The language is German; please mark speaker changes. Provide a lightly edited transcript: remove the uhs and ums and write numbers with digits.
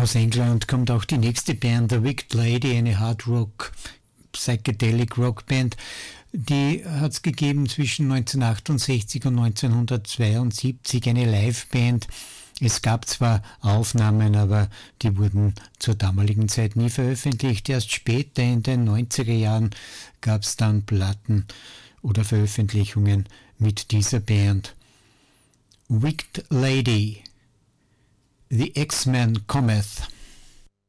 Speaker 1: Aus England kommt auch die nächste Band, The Wicked Lady, eine Hard Rock, Psychedelic Rock Band. Die hat es gegeben zwischen 1968 und 1972, eine Liveband. Es gab zwar Aufnahmen, aber die wurden zur damaligen Zeit nie veröffentlicht. Erst später in den 90er Jahren gab es dann Platten oder Veröffentlichungen mit dieser Band. Wicked Lady, The X-Men Cometh.